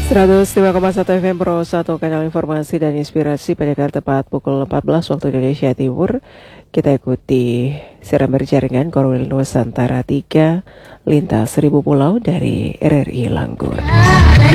105,1 FM Pro 1 kanal informasi dan inspirasi pada tepat pukul 14 waktu Indonesia Timur. Kita ikuti siaran berjaringan Korwil Nusantara 3 lintas 1000 pulau dari RRI Langgur.